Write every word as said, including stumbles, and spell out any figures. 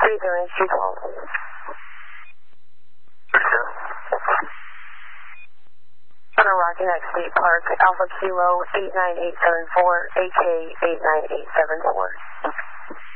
three zero two twelve. Under Rocky Neck State Park, Alpha Kilo eight nine eight seven four, A K eight nine eight seven four.